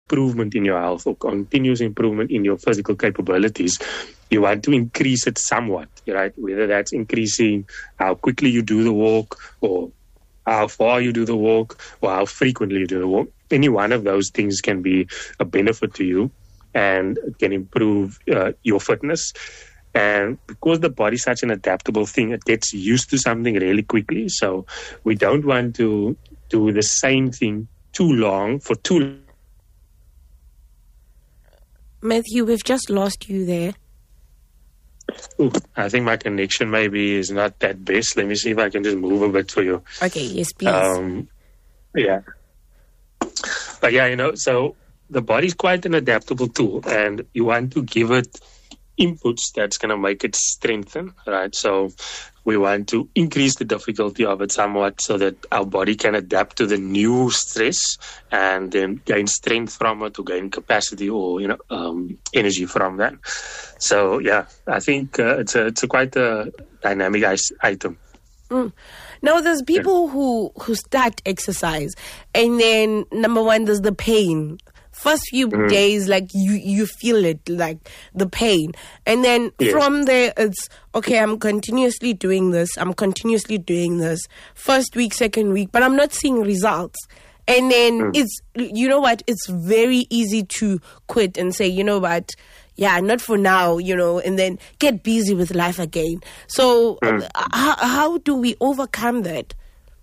improvement in your health or continuous improvement in your physical capabilities, you want to increase it somewhat, right? Whether that's increasing how quickly you do the walk, or how far you do the walk, or how frequently you do the walk. Any one of those things can be a benefit to you and can improve your fitness. And because the body is such an adaptable thing, it gets used to something really quickly. So we don't want to do the same thing too long for too long. Matthew, we've just lost you there. Ooh, I think my connection maybe is not that best. Let me see if I can just move a bit for you. Okay, yes, please. Yeah. But yeah, so the body is quite an adaptable tool, and you want to give it inputs that's going to make it strengthen, right? So we want to increase the difficulty of it somewhat so that our body can adapt to the new stress and then gain strength from it, or gain capacity, or energy from that. So yeah, I think it's a quite a dynamic item. Now, there's people who start exercise, and then number one, there's the pain. First few days, like you feel it, like the pain. And then from there, it's, okay, I'm continuously doing this. First week, second week, but I'm not seeing results. And then it's, it's very easy to quit and say, not for now, and then get busy with life again. So how do we overcome that?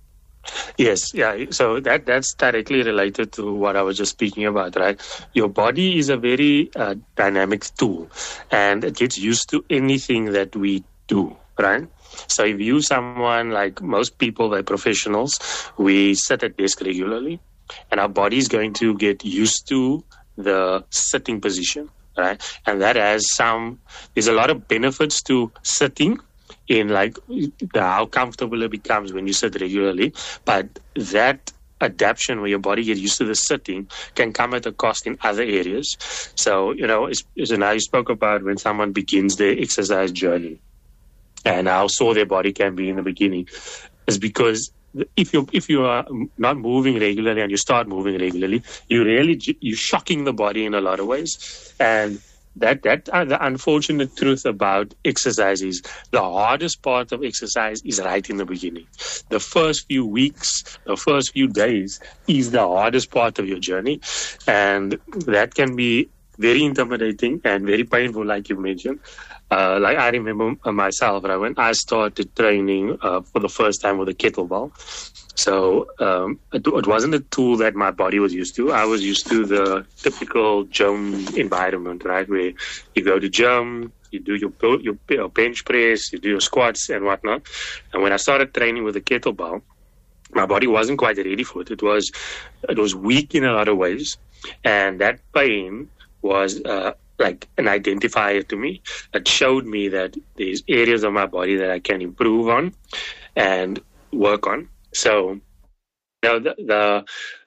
Yes, yeah. So that's directly related to what I was just speaking about, right? Your body is a very dynamic tool, and it gets used to anything that we do, right? So if you someone like most people, they're professionals, we sit at desk regularly, and our body is going to get used to the sitting position, right? And that there's a lot of benefits to sitting, in like how comfortable it becomes when you sit regularly. But that adaptation where your body gets used to the sitting can come at a cost in other areas. So, now you spoke about when someone begins their exercise journey and how sore their body can be in the beginning, is because if you are not moving regularly and you start moving regularly, you're shocking the body in a lot of ways. And that the unfortunate truth about exercise is the hardest part of exercise is right in the beginning. The first few weeks, the first few days is the hardest part of your journey. And that can be very intimidating and very painful, like you mentioned. Like I remember myself, right, when I started training for the first time with a kettlebell. So it wasn't a tool that my body was used to. I was used to the typical gym environment, right, where you go to gym, you do your bench press, you do your squats and whatnot. And when I started training with a kettlebell, my body wasn't quite ready for it. It was weak in a lot of ways, and that pain was like an identifier to me. It showed me that there's areas of my body that I can improve on and work on. So, the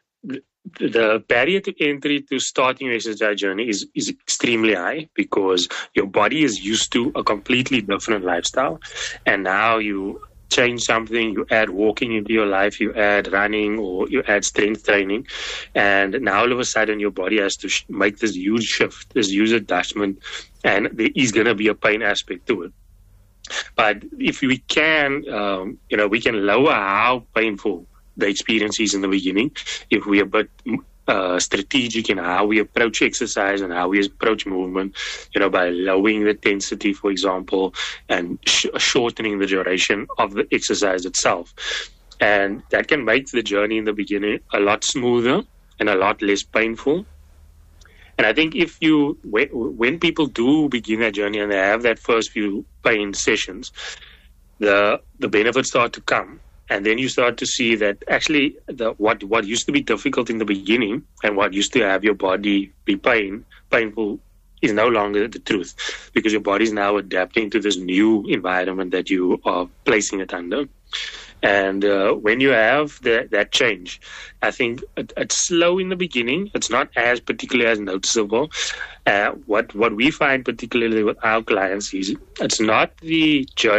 barrier to entry to starting your exercise journey is extremely high, because your body is used to a completely different lifestyle, and now you change something, you add walking into your life, you add running, or you add strength training, and now all of a sudden your body has to make this huge shift, this huge adjustment, and there is going to be a pain aspect to it. But if we can, we can lower how painful the experience is in the beginning if we are a bit strategic in how we approach exercise and how we approach movement, by lowering the intensity, for example, and shortening the duration of the exercise itself. And that can make the journey in the beginning a lot smoother and a lot less painful. And I think when people do begin that journey and they have that first few pain sessions, the benefits start to come. And then you start to see that actually what used to be difficult in the beginning and what used to have your body be painful is no longer the truth, because your body is now adapting to this new environment that you are placing it under. And when you have that change, I think it's slow in the beginning. It's not as particularly as noticeable. What we find particularly with our clients is it's not the journey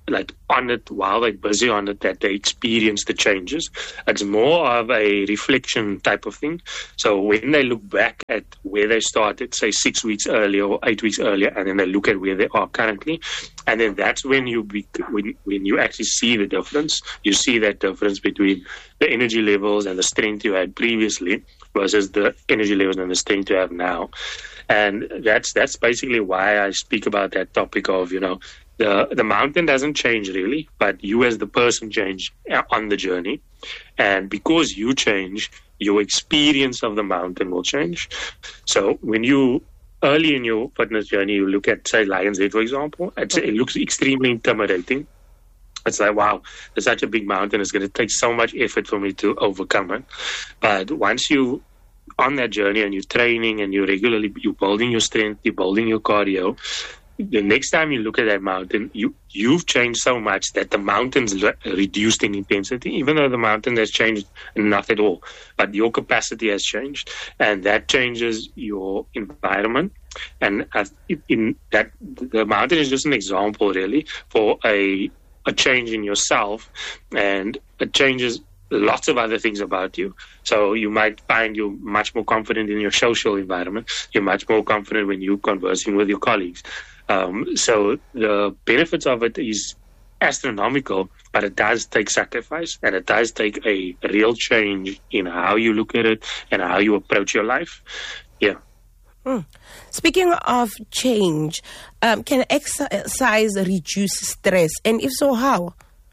like on it while they're busy on it that they experience the changes. It's more of a reflection type of thing. So when they look back at where they started, say 6 weeks earlier or 8 weeks earlier, and then they look at where they are currently, and then that's when when you actually see the difference. You see that difference between the energy levels and the strength you had previously versus the energy levels and the strength you have now. And that's basically why I speak about that topic of, the mountain doesn't change really, but you as the person change on the journey. And because you change, your experience of the mountain will change. So when you, early in your fitness journey, you look at, say, Lion's Head, for example, it looks extremely intimidating. It's like, wow, there's such a big mountain. It's going to take so much effort for me to overcome it. But once you on that journey and you're training and you're building your strength, you're building your cardio, the next time you look at that mountain, you've changed so much that the mountain's reduced in intensity, even though the mountain has changed not at all, but your capacity has changed, and that changes your environment. And in that, the mountain is just an example really for a change in yourself, and it changes lots of other things about you. So you might find you're much more confident in your social environment. You're much more confident when you're conversing with your colleagues. So the benefits of it is astronomical, but it does take sacrifice, and it does take a real change in how you look at it and how you approach your life. Yeah. Speaking of change, can exercise reduce stress? And if so, how?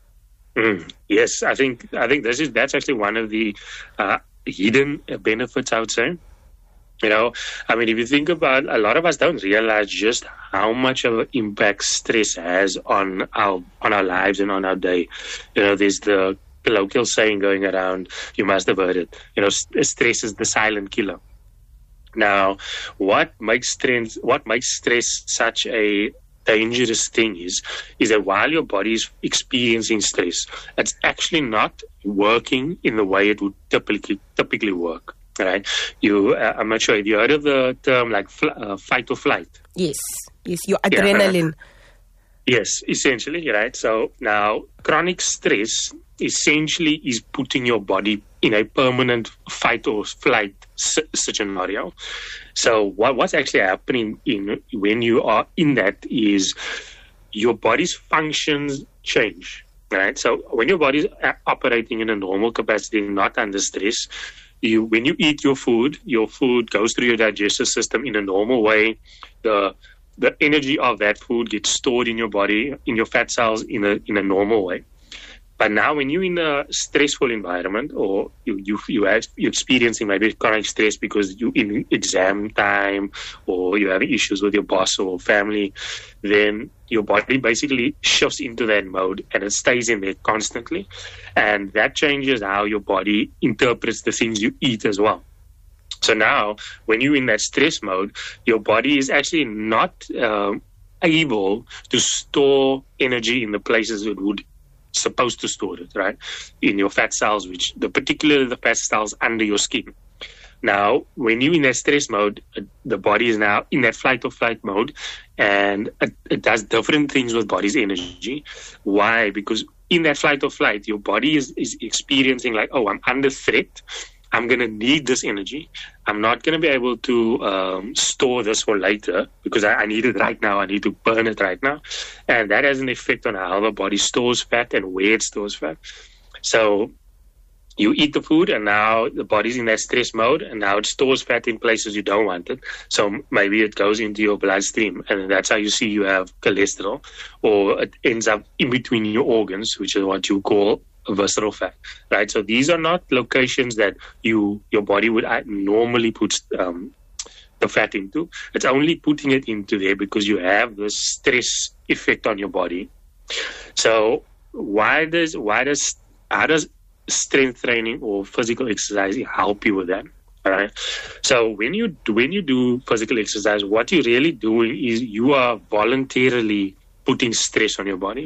Yes, I think that's actually one of the hidden benefits, I would say. If you think about, a lot of us don't realize just how much of an impact stress has on our lives and on our day. There's the colloquial saying going around, you must have heard it, stress is the silent killer. Now, what makes stress such a dangerous thing is that while your body is experiencing stress, it's actually not working in the way it would typically work. Right? I'm not sure if you heard of the term like fight or flight. Yes, your adrenaline. Yes, essentially, right? So now chronic stress essentially is putting your body in a permanent fight or flight scenario. So what's actually happening when you are in that is your body's functions change, right? So when your body's operating in a normal capacity, not under stress, when you eat your food goes through your digestive system in a normal way. The energy of that food gets stored in your body, in your fat cells, in a normal way. But now when you're in a stressful environment, or you're experiencing maybe chronic stress because you're in exam time, or you're having issues with your boss or family, then your body basically shifts into that mode and it stays in there constantly. And that changes how your body interprets the things you eat as well. So now, when you're in that stress mode, your body is actually not able to store energy in the places it would supposed to store it, right? In your fat cells, particularly the fat cells under your skin. Now, when you're in that stress mode, the body is now in that fight or flight mode, and it does different things with body's energy. Why? Because in that fight or flight, your body is experiencing like, oh, I'm under threat. I'm going to need this energy. I'm not going to be able to store this for later because I need it right now. I need to burn it right now. And that has an effect on how the body stores fat and where it stores fat. So you eat the food and now the body's in that stress mode and now it stores fat in places you don't want it. So maybe it goes into your bloodstream and that's how you see you have cholesterol, or it ends up in between your organs, which is what you call visceral fat, right? So these are not locations that your body would normally put the fat into. It's only putting it into there because you have this stress effect on your body. So how does strength training or physical exercise help you with that? All right. So when you do physical exercise, what you're really doing is you are voluntarily putting stress on your body.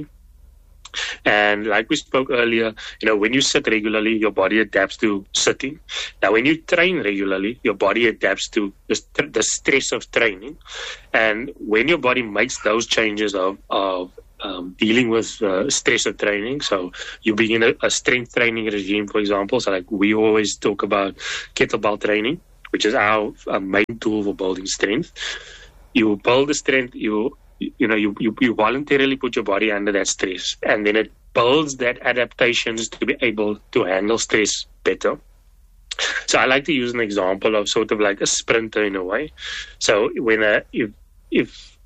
And like we spoke earlier, when you sit regularly, your body adapts to sitting. Now, when you train regularly, your body adapts to the stress of training. And when your body makes those changes of dealing with stress of training. So you begin a strength training regime, for example. So like we always talk about kettlebell training, which is our main tool for building strength. You build the strength, you voluntarily put your body under that stress, and then it builds that adaptations to be able to handle stress better. So I like to use an example of sort of like a sprinter in a way. So when if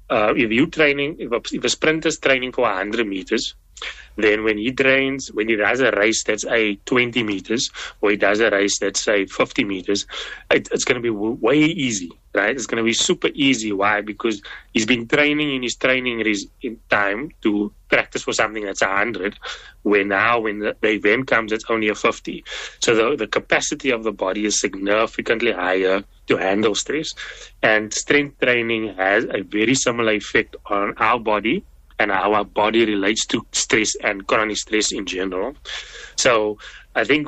a sprinter's training for 100 meters, then when he does a race that's 20 meters, or he does a race that's 50 meters, it's going to be way easy, right? It's going to be super easy. Why? Because he's been training in his training in time to practice for something that's 100, when the event comes, it's only a 50. So the capacity of the body is significantly higher to handle stress. And strength training has a very similar effect on our body and how our body relates to stress and chronic stress in general. So I think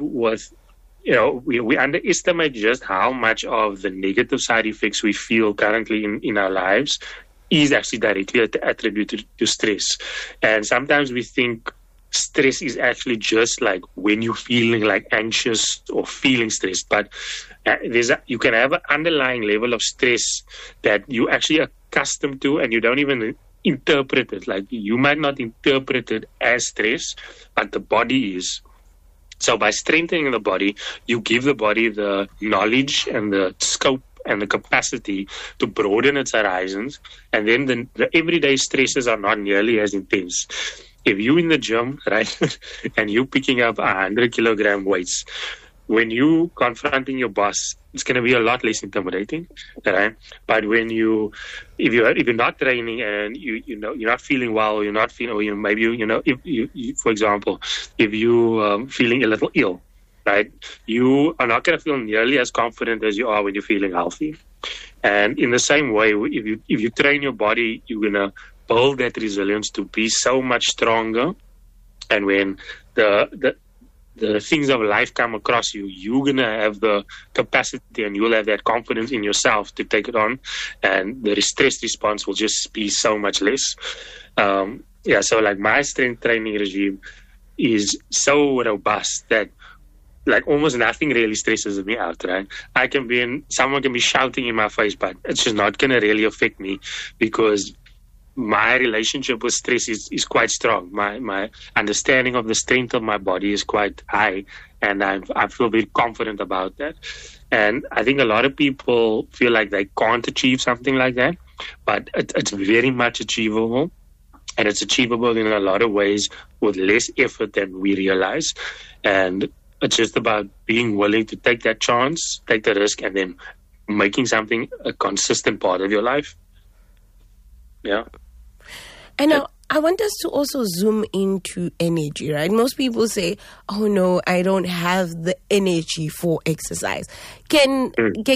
we underestimate just how much of the negative side effects we feel currently in our lives is actually directly attributed to stress. And sometimes we think stress is actually just like when you're feeling like anxious or feeling stressed, but you can have an underlying level of stress that you actually accustomed to and you don't even interpret it. Like you might not interpret it as stress, but the body is. So by strengthening the body, you give the body the knowledge and the scope and the capacity to broaden its horizons, and then the everyday stresses are not nearly as intense. If you're in the gym, right, and you're picking up 100 kilogram weights, when you confronting your boss, it's going to be a lot less intimidating, right? But if you're not training and you're not feeling well, or you're not feeling, or maybe if you for example, if you feeling a little ill, right, you are not going to feel nearly as confident as you are when you're feeling healthy. And in the same way, if you train your body, you're going to build that resilience to be so much stronger. And when the things of life come across you, you're going to have the capacity and you'll have that confidence in yourself to take it on. And the stress response will just be so much less. So like my strength training regime is so robust that like almost nothing really stresses me out, right? Someone can be shouting in my face, but it's just not going to really affect me because my relationship with stress is quite strong. My understanding of the strength of my body is quite high, and I feel very confident about that. And I think a lot of people feel like they can't achieve something like that, but it's very much achievable, and it's achievable in a lot of ways with less effort than we realize. And it's just about being willing to take that chance, take the risk, and then making something a consistent part of your life. Yeah. And I want us to also zoom into energy, right? Most people say, oh no, I don't have the energy for exercise. Can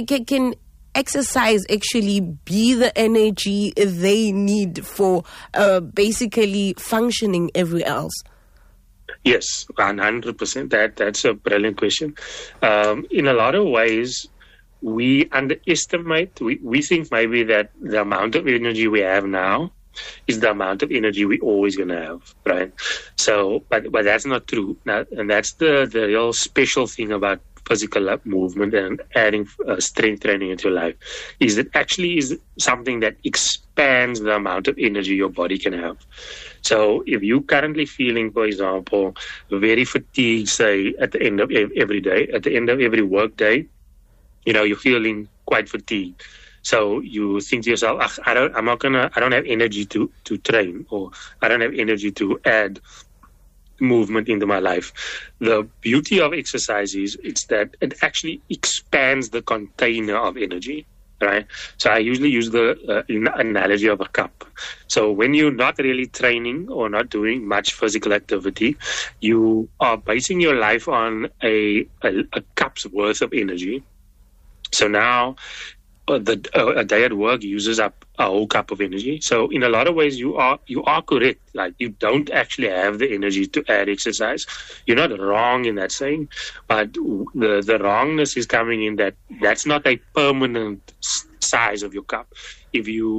exercise actually be the energy they need for basically functioning everywhere else? Yes, 100%. That's a brilliant question. In a lot of ways, we underestimate, we think maybe that the amount of energy we have now is the amount of energy we're always going to have, right? So, but that's not true. Now, and that's the real special thing about physical movement and adding strength training into your life, is it actually is something that expands the amount of energy your body can have. So if you're currently feeling, for example, very fatigued, say at the end of every day, at the end of every work day, you're feeling quite fatigued. So you think to yourself, I don't have energy to train, or I don't have energy to add movement into my life. The beauty of exercise is that it actually expands the container of energy, right? So I usually use the analogy of a cup. So when you're not really training or not doing much physical activity, you are basing your life on a cup's worth of energy. So now a day at work uses up a whole cup of energy. So in a lot of ways, you are correct. Like you don't actually have the energy to add exercise. You're not wrong in that saying, but the wrongness is coming in that's not a permanent size of your cup. If you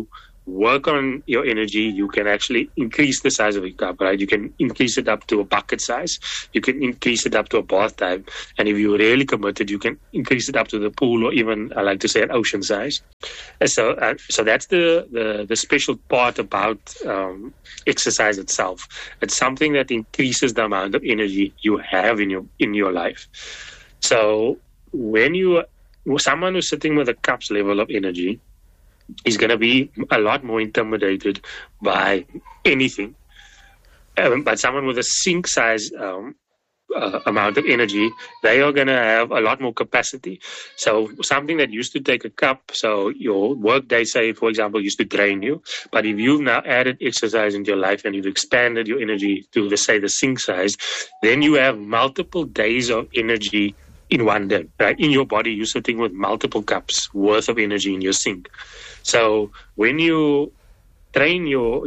work on your energy, you can actually increase the size of your cup, right? You can increase it up to a bucket size. You can increase it up to a bathtub. And if you're really committed, you can increase it up to the pool, or even, I like to say, an ocean size. And so that's the special part about exercise itself. It's something that increases the amount of energy you have in your life. So when someone who's sitting with a cup's level of energy is going to be a lot more intimidated by anything. But someone with a sink size amount of energy, they are going to have a lot more capacity. So something that used to take a cup, so your work day, say, for example, used to drain you. But if you've now added exercise into your life and you've expanded your energy to, say, the sink size, then you have multiple days of energy in one day, right? In your body, you're sitting with multiple cups worth of energy in your sink. So when you train your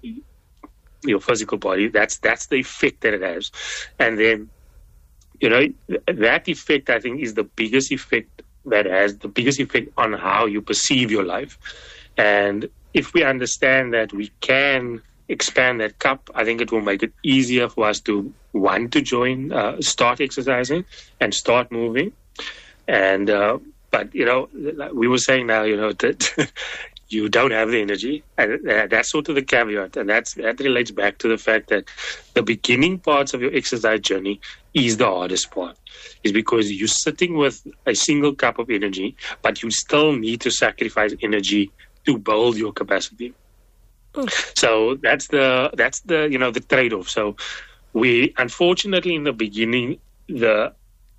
physical body, that's the effect that it has. And then, that effect, I think, is the biggest effect that has the biggest effect on how you perceive your life. And if we understand that we can expand that cup, I think it will make it easier for us to want to start exercising and start moving. And but we were saying now, that you don't have the energy, and that's sort of the caveat, and that relates back to the fact that the beginning parts of your exercise journey is the hardest part, is because you're sitting with a single cup of energy, but you still need to sacrifice energy to build your capacity. So that's the trade-off. So we, unfortunately, in the beginning, the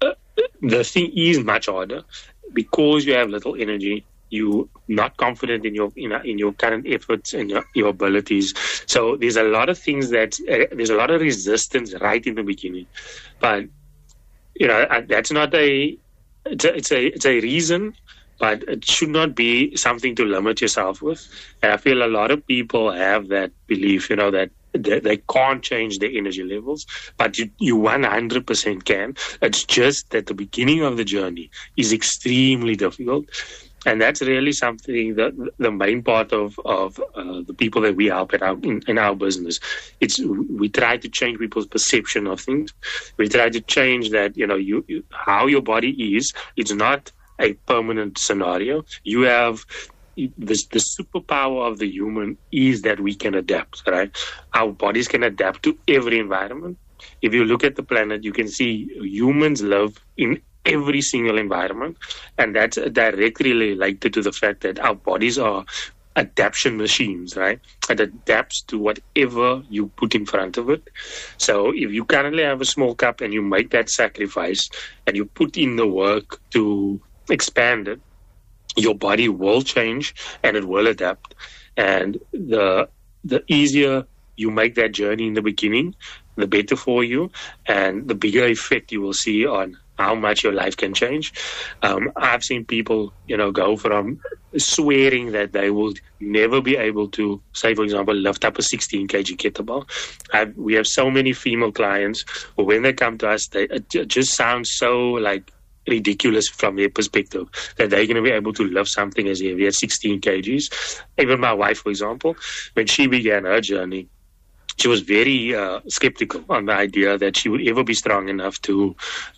thing is much harder because you have little energy. You're not confident in your current efforts and your abilities. So there's a lot of things there's a lot of resistance right in the beginning, but that's not it's a reason. But it should not be something to limit yourself with. And I feel a lot of people have that belief, that they can't change their energy levels, but you 100% can. It's just that the beginning of the journey is extremely difficult. And that's really something that the main part of the people that we help in our business. We try to change people's perception of things. We try to change that, how your body is. It's not a permanent scenario. You have the superpower of the human is that we can adapt, right? Our bodies can adapt to every environment. If you look at the planet, you can see humans live in every single environment, and that's directly related to the fact that our bodies are adaptation machines, right? It adapts to whatever you put in front of it. So if you currently have a small cup and you make that sacrifice and you put in the work to expand it, your body will change and it will adapt. And the easier you make that journey in the beginning, the better for you, and the bigger effect you will see on how much your life can change. I've seen people, go from swearing that they will never be able to, say, for example, lift up a 16 kg kettlebell. We have so many female clients who, when they come to us, it just sounds so ridiculous from their perspective that they're going to be able to lift something as heavy as 16 kgs. Even my wife, for example, when she began her journey, she was very skeptical on the idea that she would ever be strong enough to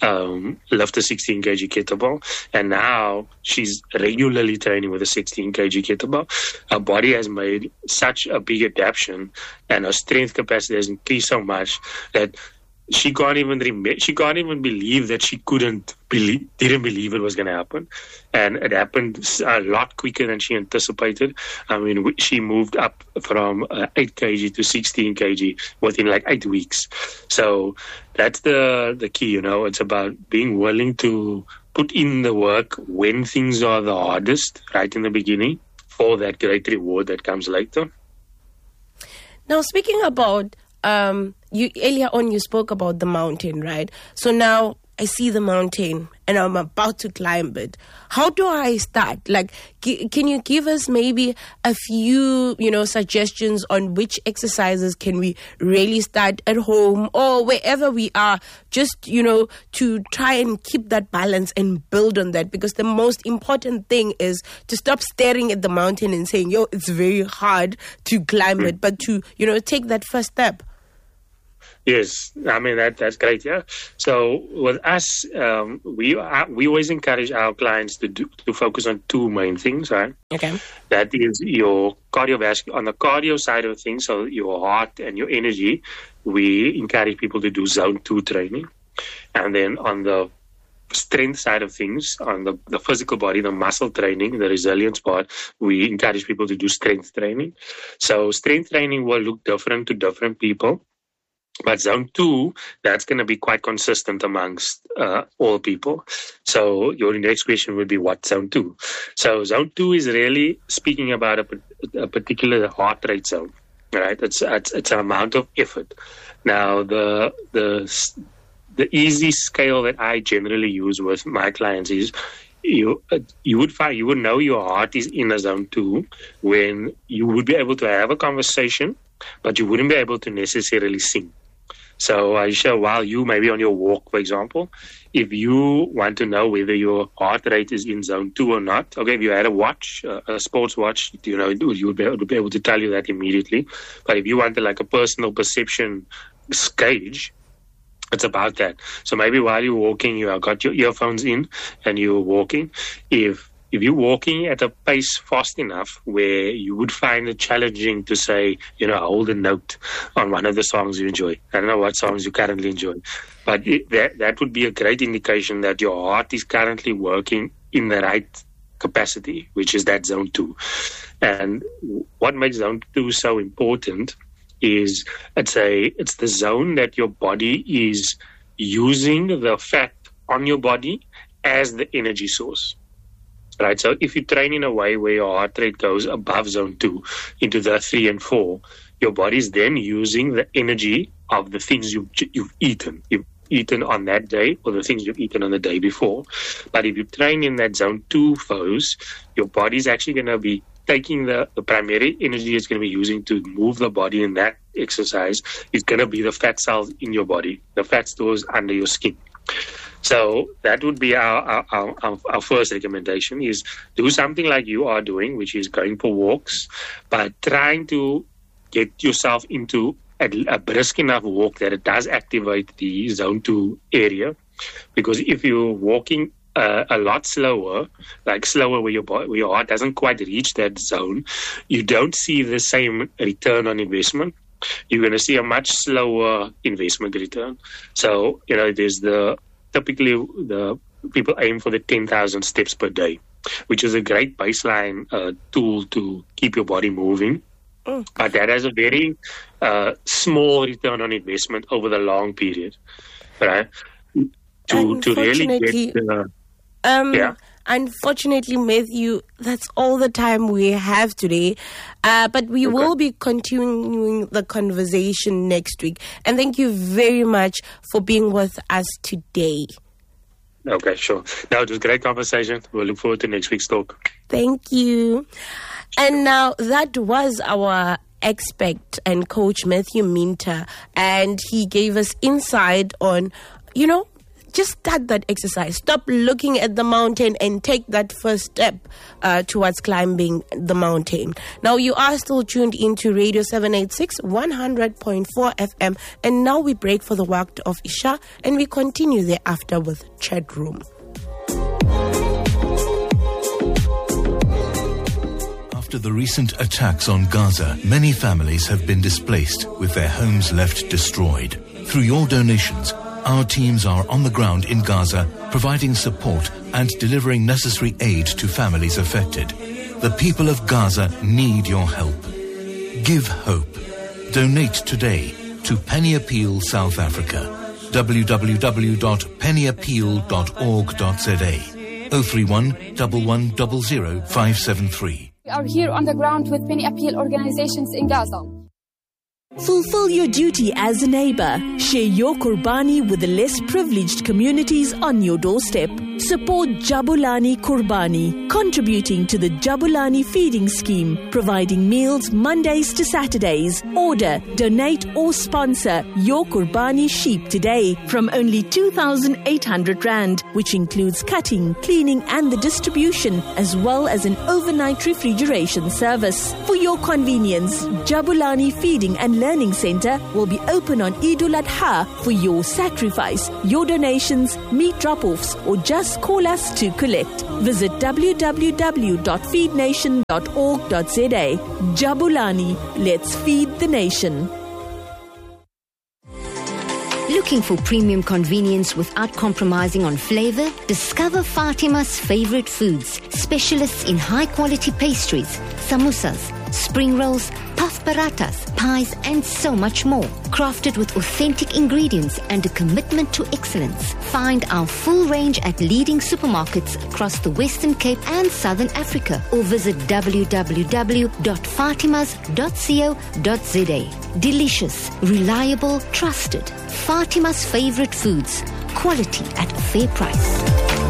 lift a 16 kg kettlebell. And now she's regularly training with a 16 kg kettlebell. Her body has made such a big adaptation, and her strength capacity has increased so much that she can't even believe that she didn't believe it was going to happen. And it happened a lot quicker than she anticipated. I mean, she moved up from 8 kg to 16 kg within 8 weeks. So that's the key, It's about being willing to put in the work when things are the hardest, right in the beginning, for that great reward that comes later. Now, speaking about... earlier on you spoke about the mountain, right? So now, I see the mountain and I'm about to climb it. How do I start? Like, can you give us maybe a few, suggestions on which exercises can we really start at home or wherever we are, just, to try and keep that balance and build on that? Because the most important thing is to stop staring at the mountain and saying, it's very hard to climb it, but to, take that first step. Yes, I mean that's great. Yeah. So with us, we always encourage our clients to focus on two main things, right? Okay. That is your cardiovascular, on the cardio side of things, so your heart and your energy. We encourage people to do zone 2 training, and then on the strength side of things, on the physical body, the muscle training, the resilience part, we encourage people to do strength training. So strength training will look different to different people. But zone 2, that's going to be quite consistent amongst all people. So your next question would be, what zone 2? So zone 2 is really speaking about a particular heart rate zone, right? It's an amount of effort. Now, the easy scale that I generally use with my clients is you would know your heart is in a zone 2 when you would be able to have a conversation, but you wouldn't be able to necessarily sing. So Aisha, while you may be on your walk, for example, if you want to know whether your heart rate is in zone 2 or not, okay, if you had a watch, a sports watch, you would be able to tell you that immediately. But if you wanted like a personal perception gauge, it's about that. So maybe while you're walking, you have got your earphones in and you're walking. If you're walking at a pace fast enough where you would find it challenging to say, hold a note on one of the songs you enjoy. I don't know what songs you currently enjoy, but that would be a great indication that your heart is currently working in the right capacity, which is that zone 2. And what makes zone 2 so important is it's the zone that your body is using the fat on your body as the energy source. Right, so if you train in a way where your heart rate goes above zone 2 into the 3 and 4, your body is then using the energy of the things you've eaten. You've eaten on that day or the things you've eaten on the day before. But if you train in that zone 2 phase, your body is actually going to be taking the primary energy it's going to be using to move the body in that exercise is going to be the fat cells in your body, the fat stores under your skin. So that would be our first recommendation, is do something like you are doing, which is going for walks, but trying to get yourself into a brisk enough walk that it does activate the zone 2 area. Because if you're walking a lot slower, like slower where your heart doesn't quite reach that zone, you don't see the same return on investment. You're going to see a much slower investment return. So, there's typically the people aim for the 10,000 steps per day, which is a great baseline tool to keep your body moving. But that has a very small return on investment over the long period, right? To really get Unfortunately, Matthew, that's all the time we have today. But we will be continuing the conversation next week. And thank you very much for being with us today. Okay, sure. No, it was a great conversation. We'll look forward to next week's talk. Thank you. And now that was our expert and coach, Matthew Minter. And he gave us insight on, just start that exercise. Stop looking at the mountain and take that first step towards climbing the mountain. Now, you are still tuned into Radio 786, 100.4 FM. And now we break for the waqt of Isha and we continue thereafter with Chat Room. After the recent attacks on Gaza, many families have been displaced with their homes left destroyed. Through your donations, our teams are on the ground in Gaza, providing support and delivering necessary aid to families affected. The people of Gaza need your help. Give hope. Donate today to Penny Appeal South Africa. www.pennyappeal.org.za 031 1100 573. We are here on the ground with Penny Appeal organizations in Gaza. Fulfill your duty as a neighbor. Share your Qurbani with the less privileged communities on your doorstep. Support Jabulani Qurbani, contributing to the Jabulani feeding scheme, providing meals Mondays to Saturdays. Order, donate or sponsor your Qurbani sheep today from only 2,800 Rand, which includes cutting, cleaning and the distribution, as well as an overnight refrigeration service. For your convenience, Jabulani Feeding and Learning Center will be open on Eid al-Adha for your sacrifice, your donations, meat drop-offs, or just call us to collect. Visit www.feednation.org.za. Jabulani, let's feed the nation. Looking for premium convenience without compromising on flavor? Discover Fatima's favorite foods, specialists in high-quality pastries, samosas, spring rolls, puff parathas, pies, and so much more. Crafted with authentic ingredients and a commitment to excellence. Find our full range at leading supermarkets across the Western Cape and Southern Africa, or visit www.fatimas.co.za. Delicious, reliable, trusted. Fatima's favorite foods. Quality at a fair price.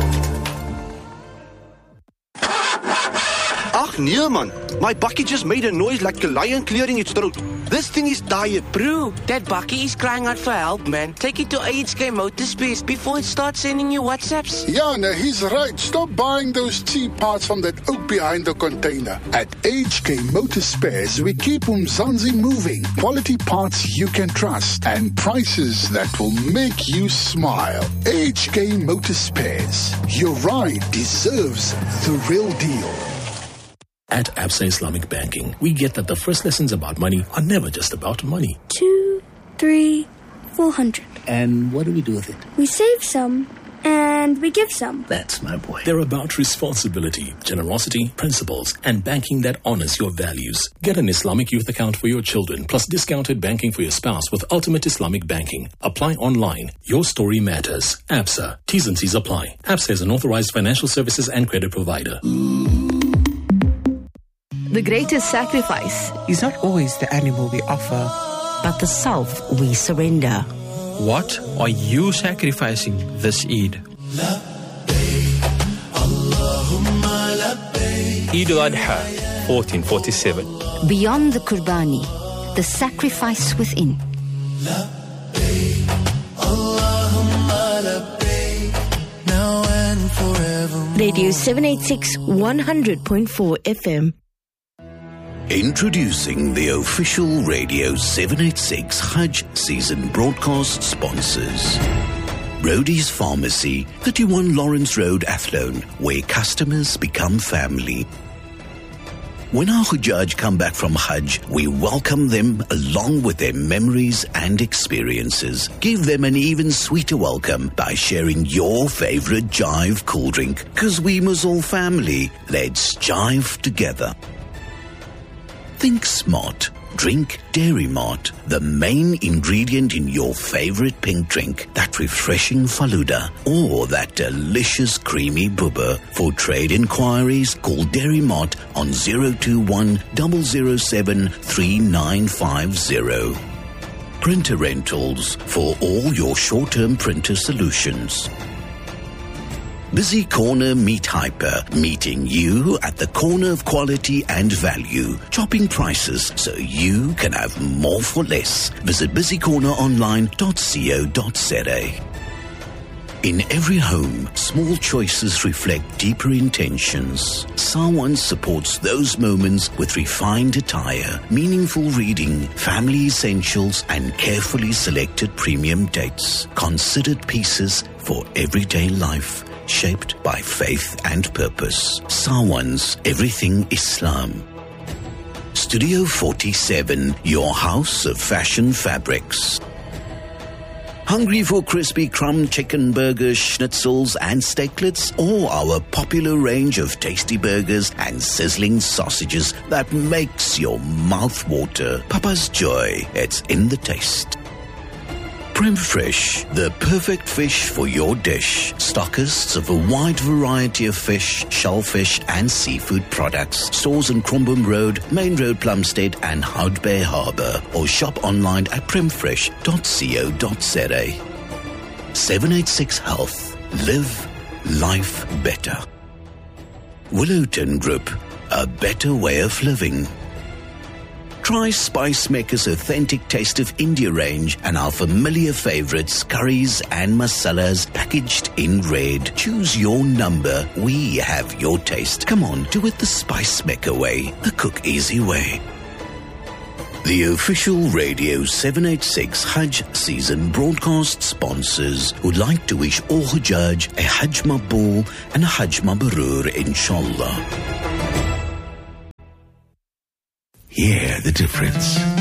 Ach nee man, my bakkie just made a noise like a lion clearing its throat. This thing is tired. Bro, that bakkie is crying out for help, man. Take it to HK Motorspares before it starts sending you WhatsApps. Yeah, no, he's right. Stop buying those cheap parts from that oak behind the container. At HK Motorspares, we keep Umzansi moving. Quality parts you can trust and prices that will make you smile. HK Motorspares. Your ride deserves the real deal. At Absa Islamic Banking, we get that the first lessons about money are never just about money. 2, 3, 400. And what do we do with it? We save some and we give some. That's my boy. They're about responsibility, generosity, principles, and banking that honors your values. Get an Islamic youth account for your children, plus discounted banking for your spouse with Ultimate Islamic Banking. Apply online. Your story matters. Absa. T's and C's apply. Absa is an authorized financial services and credit provider. The greatest sacrifice is not always the animal we offer, but the self we surrender. What are you sacrificing this Eid? Eid al-Adha, 1447. Beyond the Qurbani, the sacrifice within. Radio 786 100.4 FM. Introducing the official Radio 786 Hajj season broadcast sponsors. Rhodey's Pharmacy, 31 Lawrence Road, Athlone, where customers become family. When our Hujjaj come back from Hajj, we welcome them along with their memories and experiences. Give them an even sweeter welcome by sharing your favorite Jive cool drink. 'Cause we must all family. Let's jive together. Think smart. Drink Dairy Mart, the main ingredient in your favorite pink drink, that refreshing Faluda, or that delicious creamy bubba. For trade inquiries, call Dairy Mart on 021 007 3950. Printer Rentals, for all your short-term printer solutions. Busy Corner Meat Hyper, meeting you at the corner of quality and value. Chopping prices so you can have more for less. Visit busycorneronline.co.za. In every home, small choices reflect deeper intentions. Sawan supports those moments with refined attire, meaningful reading, family essentials, and carefully selected premium dates. Considered pieces for everyday life. Shaped by faith and purpose. Sawan's Everything Islam. Studio 47, your house of fashion fabrics. Hungry for crispy crumb chicken burgers, schnitzels and steaklets, or our popular range of tasty burgers and sizzling sausages that makes your mouth water? Papa's Joy, it's in the taste. Prim Fresh, the perfect fish for your dish. Stockists of a wide variety of fish, shellfish and seafood products. Stores on Crombum Road, Main Road, Plumstead and Hout Bay Harbour. Or shop online at primfresh.co.za. 786 Health. Live life better. Willowton Group, a better way of living. Try Spice Maker's authentic taste of India range and our familiar favorites, curries and masalas packaged in red. Choose your number. We have your taste. Come on, do it the Spice Maker way, the cook easy way. The official Radio 786 Hajj season broadcast sponsors would like to wish all Hujjaj a Hajj Maqbool and a Hajj Mabrur, inshallah. Hear the difference.